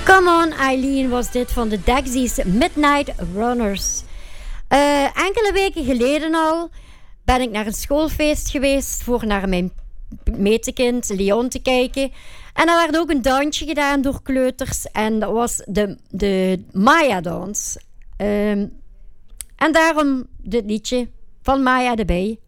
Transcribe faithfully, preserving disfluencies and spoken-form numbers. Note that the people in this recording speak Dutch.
Come on Eileen was dit van de Dexys Midnight Runners. Uh, enkele weken geleden al ben ik naar een schoolfeest geweest voor naar mijn metekind Leon te kijken. En er werd ook een dansje gedaan door kleuters en dat was de, de Maya-dans. Um, en daarom dit liedje van Maya de Bij.